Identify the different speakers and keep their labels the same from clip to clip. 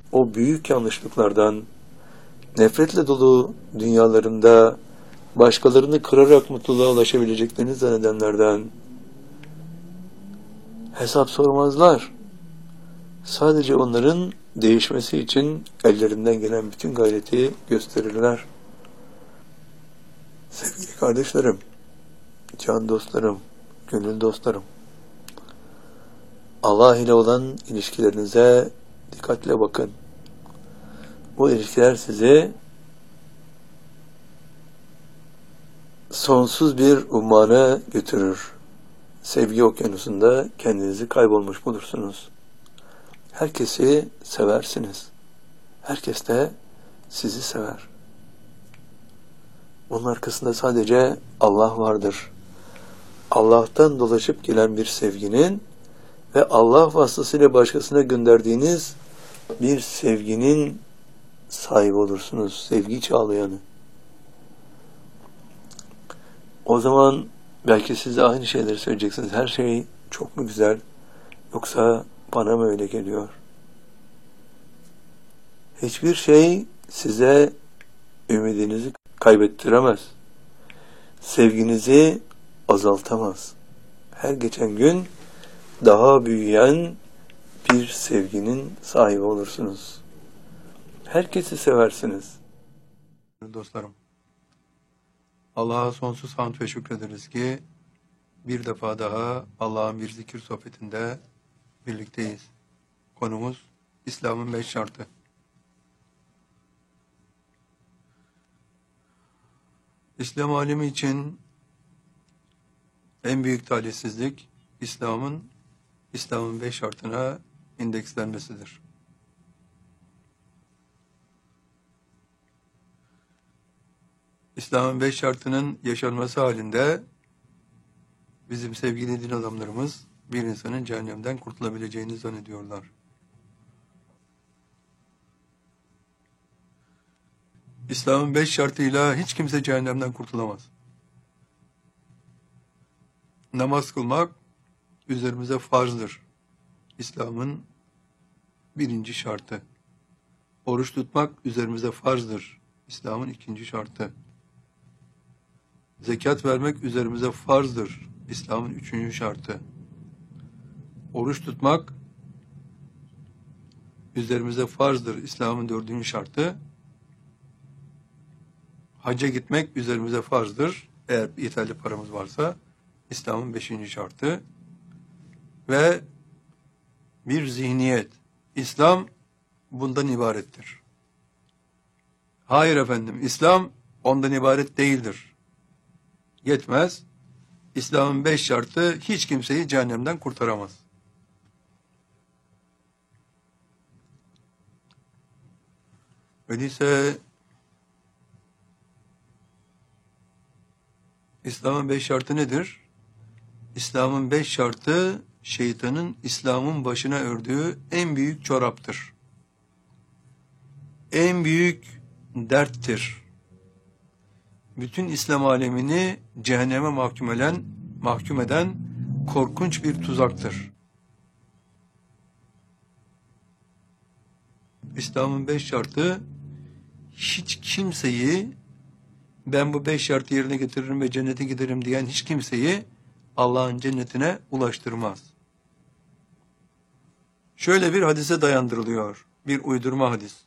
Speaker 1: o büyük yanlışlıklardan, nefretle dolu dünyalarında başkalarını kırarak mutluluğa ulaşabileceklerini zannedenlerden hesap sormazlar. Sadece onların değişmesi için ellerinden gelen bütün gayreti gösterirler. Sevgili kardeşlerim, can dostlarım, gönül dostlarım, Allah ile olan ilişkilerinize dikkatle bakın. Bu ilişkiler sizi sonsuz bir ummana götürür. Sevgi okyanusunda kendinizi kaybolmuş bulursunuz. Herkesi seversiniz. Herkes de sizi sever. Bunun arkasında sadece Allah vardır. Allah'tan dolaşıp gelen bir sevginin ve Allah vasıtasıyla başkasına gönderdiğiniz bir sevginin sahibi olursunuz. Sevgi çağlayanı. O zaman belki siz de aynı şeyleri söyleyeceksiniz. Her şey çok mu güzel? Yoksa bana mı öyle geliyor? Hiçbir şey size ümidinizi kaybettiremez. Sevginizi azaltamaz. Her geçen gün daha büyüyen bir sevginin sahibi olursunuz. Herkesi seversiniz. Dostlarım, Allah'a sonsuz hamd ve şükrederiz ki bir defa daha Allah'ın bir zikir sohbetinde birlikteyiz. Konumuz İslam'ın 5 şartı. İslam alemi için en büyük talihsizlik İslam'ın 5 şartına indekslenmesidir. İslam'ın 5 şartının yaşanması halinde bizim sevgili din adamlarımız bir insanın cehennemden kurtulabileceğini zannediyorlar. İslam'ın 5 şartıyla hiç kimse cehennemden kurtulamaz. Namaz kılmak üzerimize farzdır. İslam'ın 1. şartı. Oruç tutmak üzerimize farzdır. İslam'ın 2. şartı. Zekat vermek üzerimize farzdır. İslam'ın 3. şartı. Oruç tutmak üzerimize farzdır. İslam'ın 4. şartı. Hacca gitmek üzerimize farzdır. Eğer yeterli paramız varsa. İslam'ın 5. şartı. Ve bir zihniyet. İslam bundan ibarettir. Hayır efendim, İslam ondan ibaret değildir. Yetmez. İslam'ın 5 şartı hiç kimseyi cehennemden kurtaramaz. Öyleyse İslam'ın 5 şartı nedir? İslam'ın 5 şartı şeytanın İslam'ın başına ördüğü en büyük çoraptır. En büyük derttir. Bütün İslam alemini cehenneme mahkum eden korkunç bir tuzaktır. İslam'ın 5 şartı hiç kimseyi ben bu 5 şartı yerine getiririm ve cennete giderim diyen hiç kimseyi Allah'ın cennetine ulaştırmaz. Şöyle bir hadise dayandırılıyor. Bir uydurma hadis.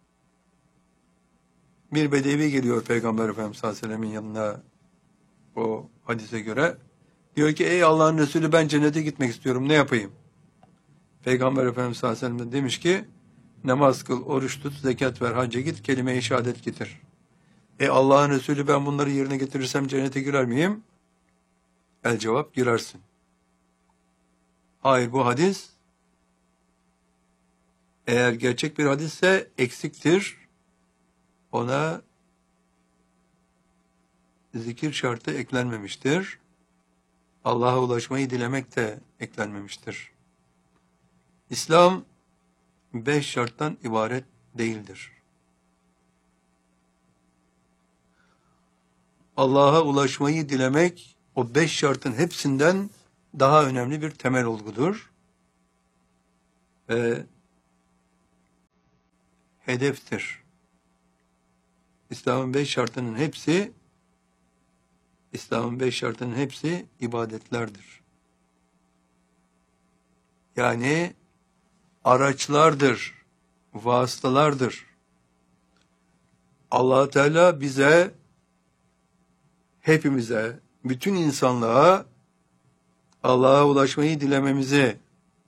Speaker 1: Bir bedevi geliyor Peygamber Efendimiz sallallahu aleyhi ve sellem'in yanına o hadise göre. Diyor ki ey Allah'ın Resulü ben cennete gitmek istiyorum ne yapayım? Peygamber Efendimiz sallallahu aleyhi ve sellem demiş ki namaz kıl, oruç tut, zekat ver, hacca git, kelime-i şehadet getir. Allah'ın Resulü ben bunları yerine getirirsem cennete girer miyim? El cevap girersin. Hayır bu hadis eğer gerçek bir hadisse eksiktir. Ona zikir şartı eklenmemiştir. Allah'a ulaşmayı dilemek de eklenmemiştir. İslam 5 şarttan ibaret değildir. Allah'a ulaşmayı dilemek o 5 şartın hepsinden daha önemli bir temel olgudur. Ve hedeftir. İslam'ın 5 şartının hepsi ibadetlerdir. Yani araçlardır, vasıtalardır. Allah Teala bize, hepimize, bütün insanlığa Allah'a ulaşmayı dilememizi,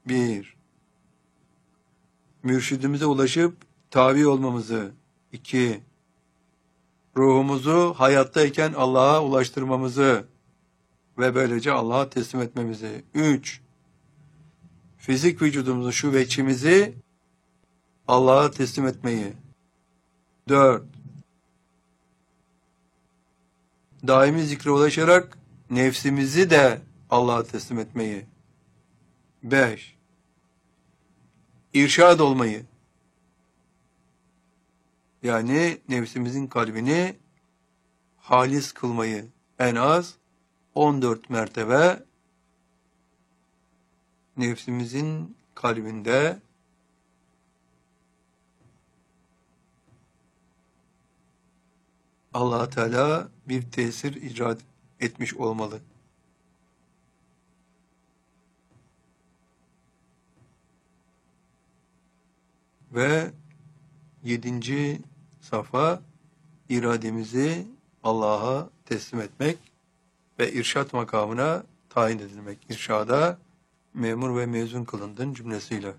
Speaker 1: mürşidimize ulaşıp tabi olmamızı, 2, ruhumuzu hayattayken Allah'a ulaştırmamızı ve böylece Allah'a teslim etmemizi, 3, fizik vücudumuzu, şu veçimizi Allah'a teslim etmeyi, 4, daimi zikre ulaşarak nefsimizi de Allah'a teslim etmeyi, 5, irşad olmayı, yani nefsimizin kalbini halis kılmayı, en az 14 mertebe nefsimizin kalbinde Allah Teala bir tesir icra etmiş olmalı. Ve 7. safa, irademizi Allah'a teslim etmek ve irşat makamına tayin edilmek. İrşada memur ve mezun kılındın cümlesiyle.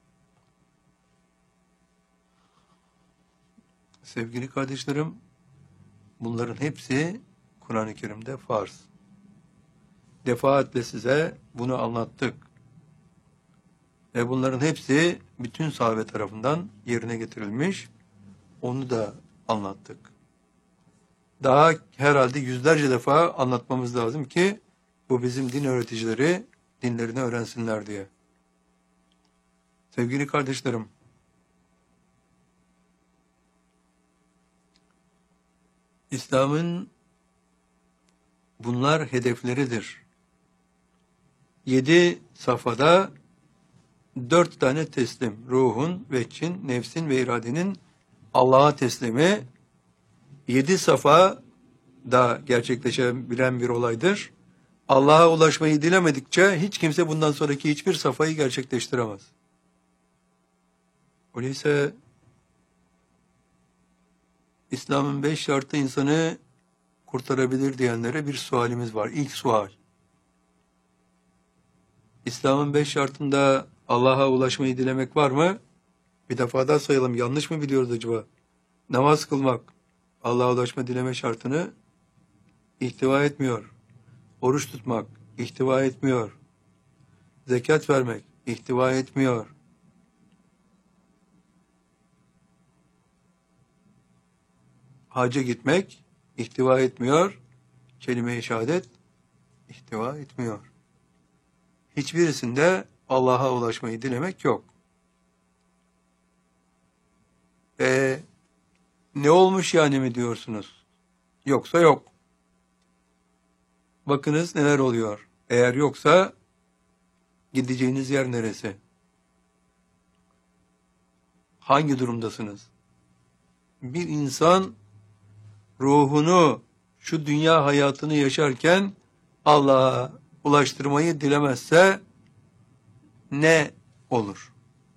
Speaker 1: Sevgili kardeşlerim, bunların hepsi Kur'an-ı Kerim'de farz. Defaatle size bunu anlattık. Ve bunların hepsi bütün sahabe tarafından yerine getirilmiş. Onu da anlattık. Daha herhalde yüzlerce defa anlatmamız lazım ki bu bizim din öğreticileri dinlerini öğrensinler diye. Sevgili kardeşlerim, İslam'ın bunlar hedefleridir. 7 safhada 4 tane teslim, ruhun, veçin, nefsin ve iradenin Allah'a teslimi 7 safa da gerçekleşebilen bir olaydır. Allah'a ulaşmayı dilemedikçe hiç kimse bundan sonraki hiçbir safhayı gerçekleştiremez. Öyleyse İslam'ın 5 şartı insanı kurtarabilir diyenlere bir sualimiz var. İlk sual. İslam'ın 5 şartında Allah'a ulaşmayı dilemek var mı? Bir defa daha sayalım. Yanlış mı biliyoruz acaba? Namaz kılmak Allah'a ulaşma dileme şartını ihtiva etmiyor. Oruç tutmak ihtiva etmiyor. Zekat vermek ihtiva etmiyor. Hacca gitmek ihtiva etmiyor. Kelime-i şehadet ihtiva etmiyor. Hiçbirisinde Allah'a ulaşmayı dilemek yok. Ne olmuş yani mi diyorsunuz? Yoksa yok. Bakınız neler oluyor. Eğer yoksa gideceğiniz yer neresi? Hangi durumdasınız? Bir insan ruhunu, şu dünya hayatını yaşarken Allah'a ulaştırmayı dilemezse ne olur?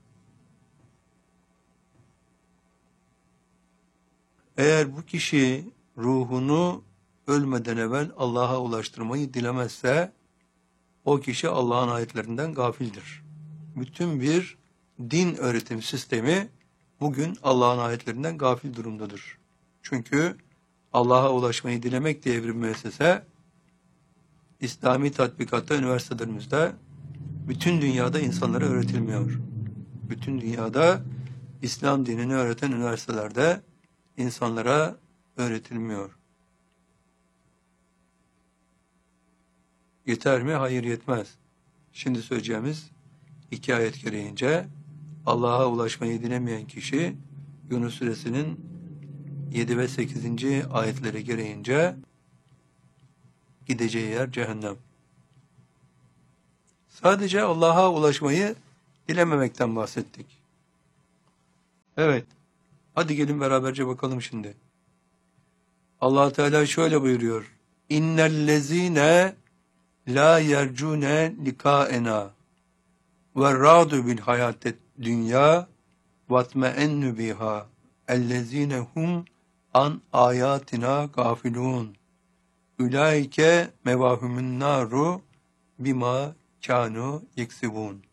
Speaker 1: Eğer bu kişi ruhunu ölmeden evvel Allah'a ulaştırmayı dilemezse o kişi Allah'ın ayetlerinden gafildir. Bütün bir din öğretim sistemi bugün Allah'ın ayetlerinden gafil durumdadır. Çünkü Allah'a ulaşmayı dilemek diye bir müessese İslami tatbikatta üniversitelerimizde bütün dünyada insanlara öğretilmiyor. Bütün dünyada İslam dinini öğreten üniversitelerde insanlara öğretilmiyor. Yeter mi? Hayır, yetmez. Şimdi söyleyeceğimiz 2 ayet gereğince Allah'a ulaşmayı dilemeyen kişi Yunus Suresinin 7 ve 8. ayetleri gereğince gideceği yer cehennem. Sadece Allah'a ulaşmayı dilememekten bahsettik. Evet, Hadi gelin beraberce bakalım şimdi. Allah Teala şöyle buyuruyor. İnnellezîne la yercûne likâenâ ve râdu bil hayâtet dünya vatme'ennu biha ellezîne hum an ayatina gafilun ulaike mevahumun naru bima kanu yeksibun.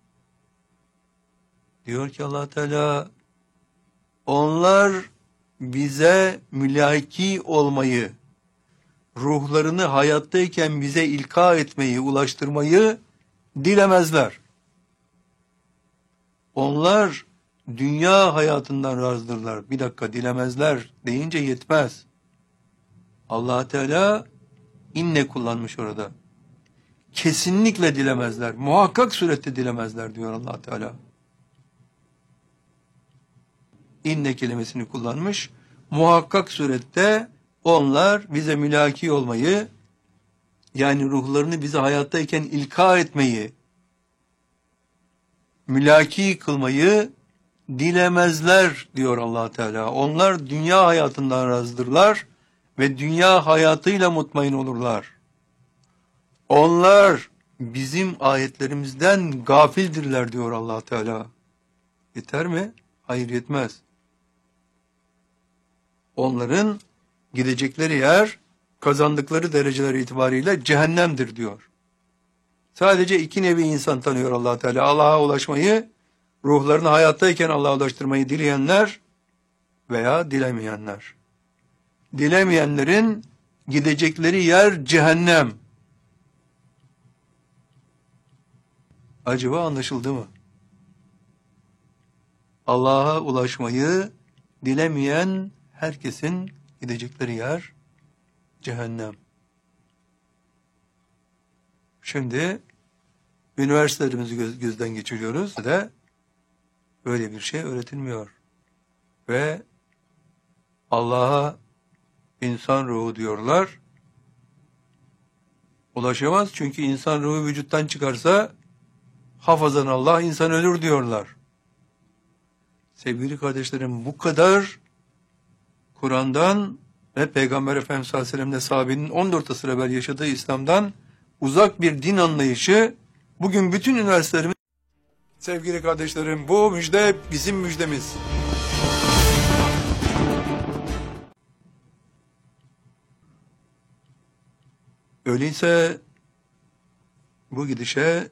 Speaker 1: Diyor ki Allah Teala, onlar bize mülaki olmayı, ruhlarını hayattayken bize ilka etmeyi, ulaştırmayı dilemezler. Onlar dünya hayatından razıdırlar. Bir dakika, dilemezler deyince yetmez. Allah Teala inne kullanmış orada. Kesinlikle dilemezler. Muhakkak surette dilemezler diyor Allah Teala. İnne kelimesini kullanmış. Muhakkak surette onlar bize mülaki olmayı, yani ruhlarını bize hayattayken ilka etmeyi, mülaki kılmayı dilemezler diyor Allah Teala. Onlar dünya hayatından razıdırlar ve dünya hayatıyla mutmain olurlar. Onlar bizim ayetlerimizden gafildirler diyor Allah Teala. Yeter mi? Hayır, yetmez. Onların gidecekleri yer, kazandıkları dereceler itibariyle cehennemdir diyor. Sadece iki nevi insan tanıyor Allah Teala. Allah'a ulaşmayı, ruhlarını hayattayken Allah'a ulaştırmayı dileyenler veya dilemeyenler. Dilemeyenlerin gidecekleri yer cehennem. Acaba anlaşıldı mı? Allah'a ulaşmayı dilemeyen herkesin gidecekleri yer cehennem. Şimdi üniversitelerimizi gözden geçiriyoruz ve böyle bir şey öğretilmiyor. Ve Allah'a insan ruhu diyorlar. Ulaşamaz, çünkü insan ruhu vücuttan çıkarsa hafazan Allah, insan ölür diyorlar. Sevgili kardeşlerim, bu kadar Kur'an'dan ve Peygamber Efendimiz sallallahu aleyhi ve sellem'le sahabenin 14 asır evvel yaşadığı İslam'dan uzak bir din anlayışı bugün bütün üniversitelerimiz. Sevgili kardeşlerim, bu müjde bizim müjdemiz. Öyleyse bu gidişe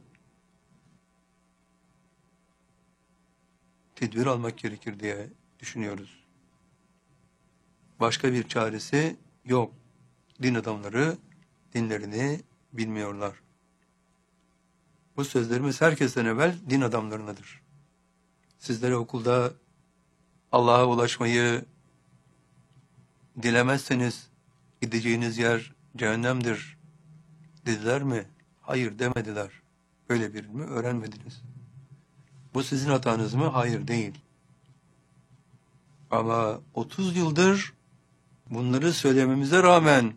Speaker 1: tedbir almak gerekir diye düşünüyoruz. Başka bir çaresi yok. Din adamları dinlerini bilmiyorlar. Bu sözlerimiz herkesten evvel din adamlarınadır. Sizlere okulda Allah'a ulaşmayı dilemezseniz gideceğiniz yer cehennemdir dediler mi? Hayır demediler. Böyle bir ilmi öğrenmediniz. Bu sizin hatanız mı? Hayır, değil. Ama 30 yıldır bunları söylememize rağmen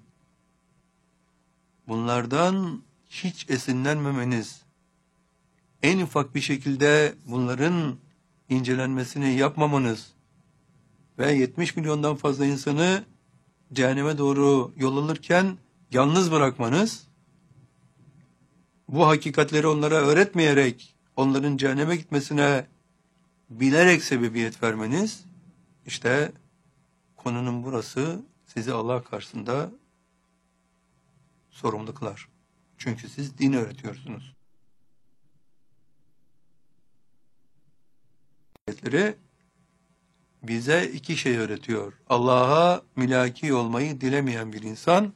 Speaker 1: bunlardan hiç esinlenmemeniz, en ufak bir şekilde bunların incelenmesini yapmamanız ve 70 milyondan fazla insanı cehenneme doğru yol alırken yalnız bırakmanız, bu hakikatleri onlara öğretmeyerek onların cehenneme gitmesine bilerek sebebiyet vermeniz, işte konunun burası sizi Allah karşısında sorumlu kılar. Çünkü siz din öğretiyorsunuz. Ayetleri bize iki şey öğretiyor. Allah'a mülaki olmayı dilemeyen bir insan,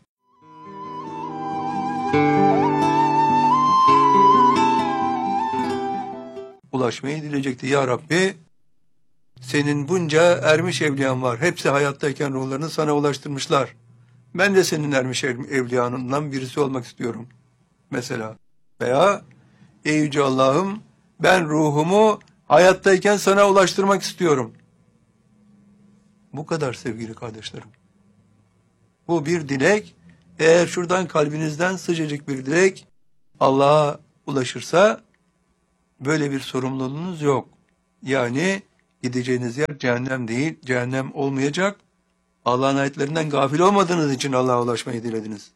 Speaker 1: ulaşmayı dileyecekti. Ya Rabbi, senin bunca ermiş evliyan var. Hepsi hayattayken ruhlarını sana ulaştırmışlar. Ben de senin ermiş evliyanından birisi olmak istiyorum. Mesela. Veya ey Yüce Allah'ım, ben ruhumu hayattayken sana ulaştırmak istiyorum. Bu kadar sevgili kardeşlerim. Bu bir dilek. Eğer şuradan kalbinizden sıcacık bir dilek Allah'a ulaşırsa böyle bir sorumluluğunuz yok. Yani Gideceğiniz yer cehennem değil, cehennem olmayacak. Allah'ın ayetlerinden gafil olmadığınız için Allah'a ulaşmayı dilediniz.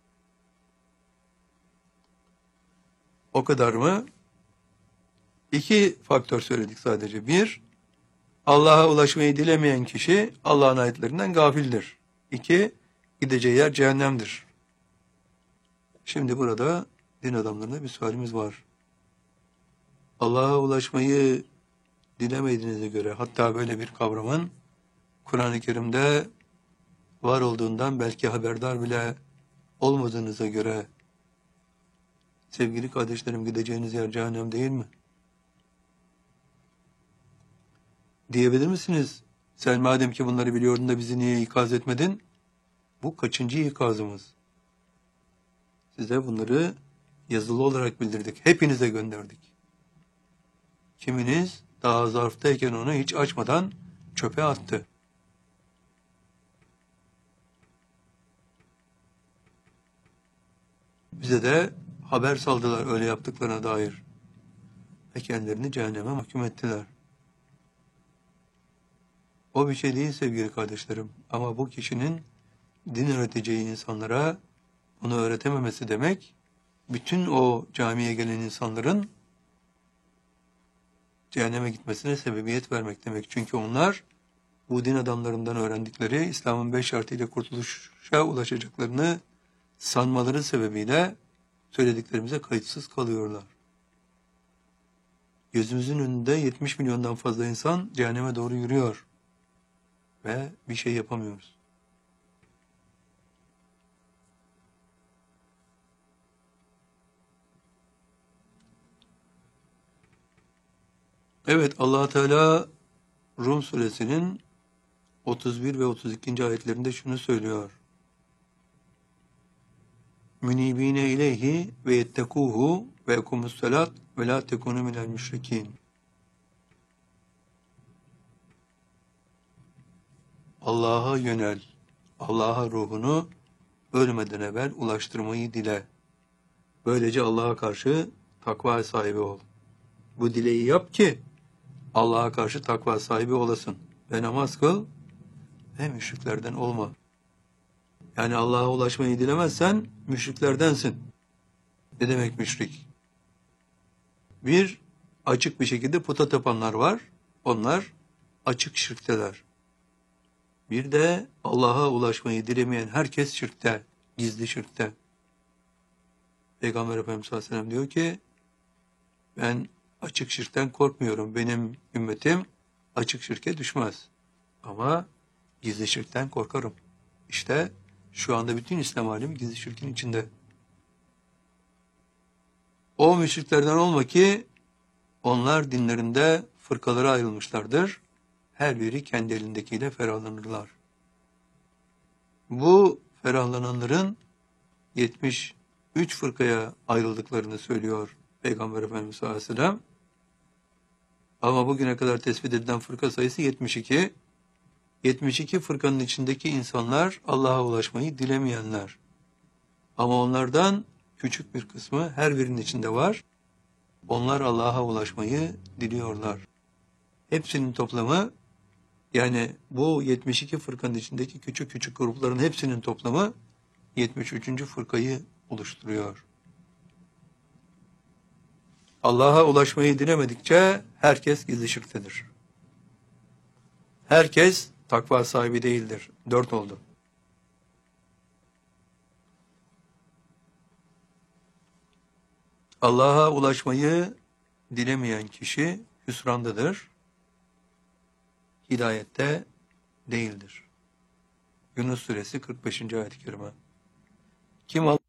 Speaker 1: O kadar mı? İki faktör söyledik sadece. Bir, Allah'a ulaşmayı dilemeyen kişi Allah'ın ayetlerinden gafildir. İki, gideceği yer cehennemdir. Şimdi burada din adamlarına bir sualimiz var. Allah'a ulaşmayı dilemediğinize göre, hatta böyle bir kavramın Kur'an-ı Kerim'de var olduğundan belki haberdar bile olmadığınıza göre, sevgili kardeşlerim, gideceğiniz yer cehennem değil mi? Diyebilir misiniz? Sen madem ki bunları biliyordun da bizi niye ikaz etmedin? Bu kaçıncı ikazımız? Size bunları yazılı olarak bildirdik. Hepinize gönderdik. Kiminiz daha zarftayken onu hiç açmadan çöpe attı. Bize de haber saldılar öyle yaptıklarına dair. Ve kendilerini cehenneme mahkum ettiler. O bir şey değil sevgili kardeşlerim. Ama bu kişinin din öğreteceği insanlara bunu öğretememesi demek, bütün o camiye gelen insanların cehenneme gitmesine sebebiyet vermek demek. Çünkü onlar bu din adamlarından öğrendikleri İslam'ın 5 şartıyla kurtuluşa ulaşacaklarını sanmaları sebebiyle söylediklerimize kayıtsız kalıyorlar. Gözümüzün önünde 70 milyondan fazla insan cehenneme doğru yürüyor ve bir şey yapamıyoruz. Evet, Allah Teala Rum suresinin 31 ve 32. ayetlerinde şunu söylüyor. Münibine ileyhi ve yettekuhu ve ekumussalat ve la tekunu minel müşrikin. Allah'a yönel, Allah'a ruhunu ölmeden evvel ulaştırmayı dile. Böylece Allah'a karşı takva sahibi ol. Bu dileği yap ki Allah'a karşı takva sahibi olasın. Ve namaz kıl ve müşriklerden olma. Yani Allah'a ulaşmayı dilemezsen müşriklerdensin. Ne demek müşrik? Bir, açık bir şekilde puta tapanlar var. Onlar açık şirkteler. Bir de Allah'a ulaşmayı dilemeyen herkes şirkte, gizli şirkte. Peygamber Efendimiz sallallahu aleyhi ve sellem diyor ki, ben açık şirkten korkmuyorum. Benim ümmetim açık şirke düşmez. Ama gizli şirkten korkarım. İşte şu anda bütün İslam alemi gizli şirkin içinde. O müşriklerden olma ki onlar dinlerinde fırkalara ayrılmışlardır. Her biri kendi elindekiyle ferahlanırlar. Bu ferahlananların 73 fırkaya ayrıldıklarını söylüyor Peygamber Efendimiz sallallahu aleyhi ve sellem. Ama bugüne kadar tespit edilen fırka sayısı 72. 72 fırkanın içindeki insanlar Allah'a ulaşmayı dilemeyenler. Ama onlardan küçük bir kısmı her birinin içinde var. Onlar Allah'a ulaşmayı diliyorlar. Hepsinin toplamı, yani bu 72 fırkanın içindeki küçük küçük grupların hepsinin toplamı 73. fırkayı oluşturuyor. Allah'a ulaşmayı dilemedikçe herkes gizli şirktedir. Herkes takva sahibi değildir. 4 oldu. Allah'a ulaşmayı dilemeyen kişi hüsrandadır. Hidayette değildir. Yunus suresi 45. ayet-i kerime. Kim